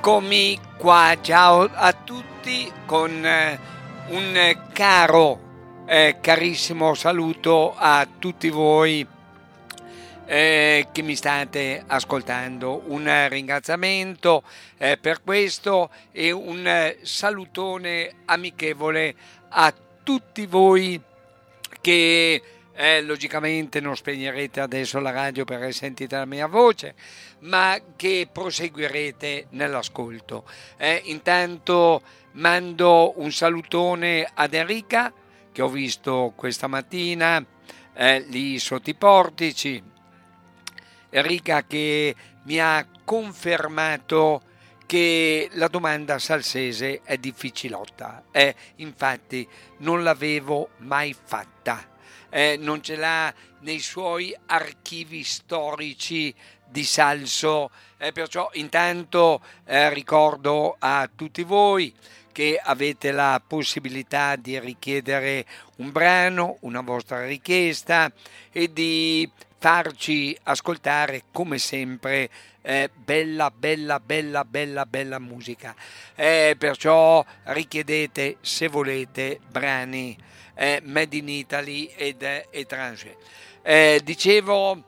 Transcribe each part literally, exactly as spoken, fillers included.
Eccomi qua, ciao a tutti con eh, un caro, eh, carissimo saluto a tutti voi eh, che mi state ascoltando. Un ringraziamento eh, per questo e un eh, salutone amichevole a tutti voi che eh, logicamente non spegnerete adesso la radio perché sentite la mia voce, ma che proseguirete nell'ascolto. Eh, intanto mando un salutone ad Enrica che ho visto questa mattina eh, lì sotto i portici. Enrica che mi ha confermato che la domanda salsese è difficilotta, eh, infatti non l'avevo mai fatta, eh, non ce l'ha nei suoi archivi storici di Salso, eh, perciò intanto eh, ricordo a tutti voi che avete la possibilità di richiedere un brano, una vostra richiesta e di farci ascoltare come sempre eh, bella bella bella bella bella musica, eh, perciò richiedete se volete brani eh, made in Italy ed eh, étranger. Eh, dicevo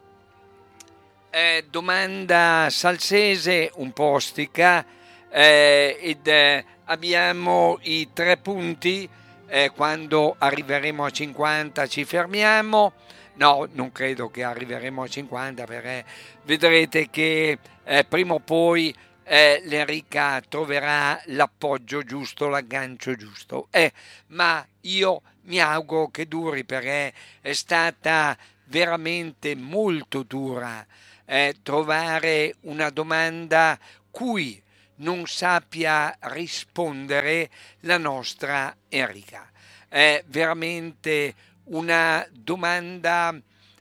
eh, domanda salsese un po' ostica eh, ed eh, abbiamo i tre punti, eh, quando arriveremo a cinquanta ci fermiamo. No, non credo che arriveremo a cinquanta perché vedrete che eh, prima o poi eh, l'Enrica troverà l'appoggio giusto, l'aggancio giusto. Eh, ma io mi auguro che duri perché è stata veramente molto dura eh, trovare una domanda cui non sappia rispondere la nostra Enrica. È veramente una domanda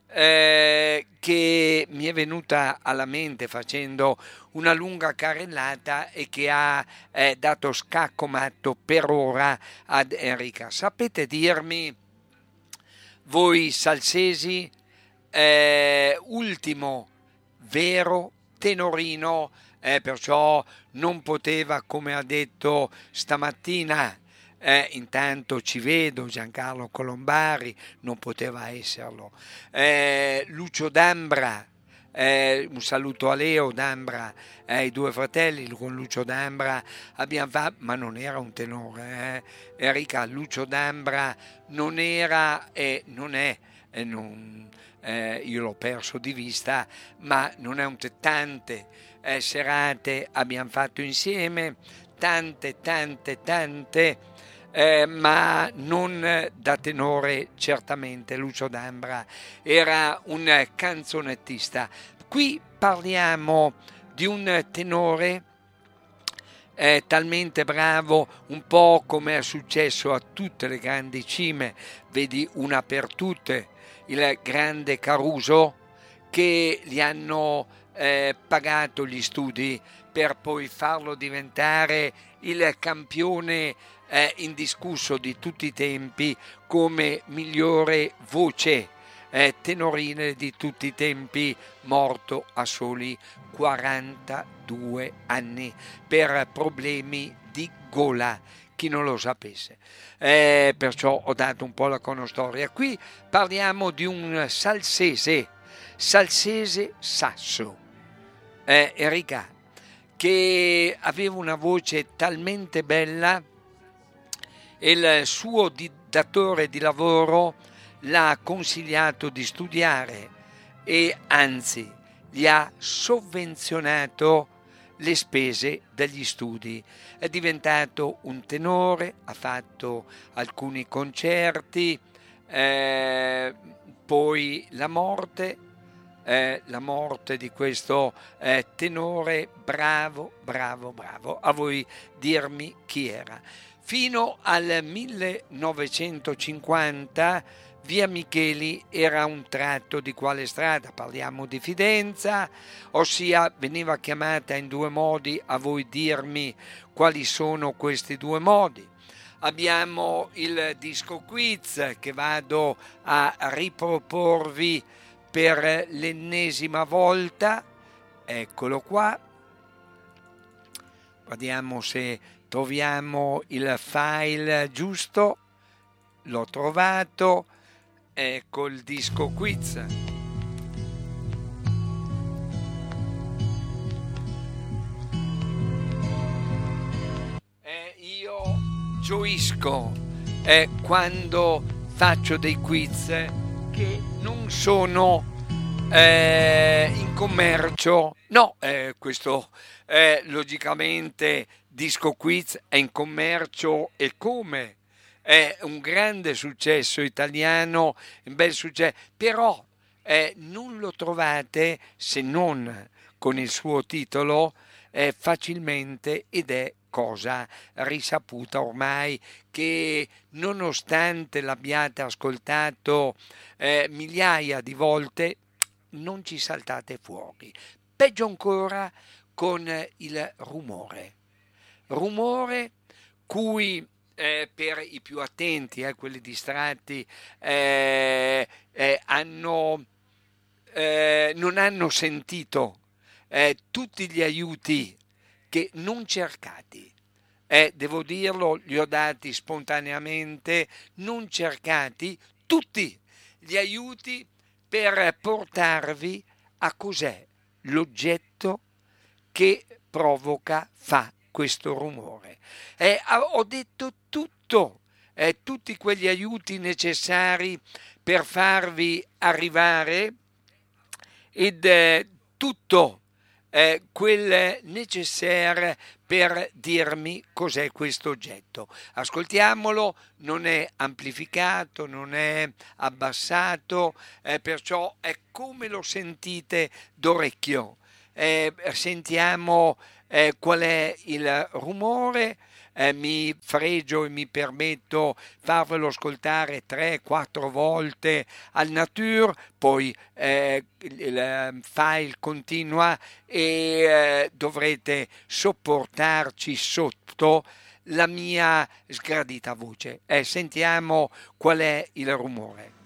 eh, che mi è venuta alla mente facendo una lunga carrellata e che ha eh, dato scacco matto per ora ad Enrica. Sapete dirmi, voi salsesi, eh, ultimo vero tenorino, eh, perciò non poteva, come ha detto stamattina, eh, intanto ci vedo Giancarlo Colombari, non poteva esserlo, eh, Lucio D'Ambra, eh, un saluto a Leo D'Ambra, eh, i due fratelli con Lucio D'Ambra abbiamo fatto, ma non era un tenore, eh. Enrica, Lucio D'Ambra non era e non è, e non, eh, io l'ho perso di vista, ma non è un te- tante eh, serate abbiamo fatto insieme, tante tante tante, eh, ma non da tenore certamente. Lucio D'Ambra era un canzonettista. Qui parliamo di un tenore è talmente bravo, un po' come è successo a tutte le grandi cime, vedi una per tutte, il grande Caruso, che gli hanno eh, pagato gli studi per poi farlo diventare il campione eh, indiscusso di tutti i tempi come migliore voce eh, tenorine di tutti i tempi, morto a soli quarantadue anni per problemi di gola, chi non lo sapesse. Eh, perciò ho dato un po' la conostoria. Qui parliamo di un salsese, salsese sasso, eh, Enrica, che aveva una voce talmente bella e il suo datore di lavoro l'ha consigliato di studiare e anzi gli ha sovvenzionato le spese degli studi. È diventato un tenore, ha fatto alcuni concerti, eh, poi la morte, eh, la morte di questo eh, tenore bravo, bravo, bravo. A voi dirmi chi era. Fino al millenovecentocinquanta via Micheli era un tratto di quale strada? Parliamo di Fidenza, ossia veniva chiamata in due modi, a voi dirmi quali sono questi due modi. Abbiamo il disco quiz che vado a riproporvi per l'ennesima volta, eccolo qua. Vediamo se troviamo il file giusto. L'ho trovato, ecco il disco quiz. E io gioisco eh, quando faccio dei quiz che non sono eh, in commercio. No, eh, questo eh, logicamente disco quiz è in commercio, e come? È un grande successo italiano, un bel successo, però eh, non lo trovate, se non con il suo titolo, eh, facilmente, ed è cosa risaputa ormai, che nonostante l'abbiate ascoltato eh, migliaia di volte, non ci saltate fuori. Peggio ancora con il rumore. Rumore cui eh, per i più attenti, eh, quelli distratti, eh, eh, hanno, eh, non hanno sentito eh, tutti gli aiuti che non cercati. Eh, devo dirlo, li ho dati spontaneamente, non cercati, tutti gli aiuti per portarvi a cos'è l'oggetto che provoca, fa questo rumore. Eh, ho detto tutto, eh, tutti quegli aiuti necessari per farvi arrivare, ed eh, tutto eh, quel necessaire per dirmi cos'è questo oggetto. Ascoltiamolo, non è amplificato, non è abbassato, eh, perciò è come lo sentite d'orecchio. Eh, sentiamo eh, qual è il rumore. Eh, mi fregio e mi permetto farvelo ascoltare tre quattro volte al nature, poi eh, il file continua e eh, dovrete sopportarci sotto la mia sgradita voce. Eh, sentiamo qual è il rumore.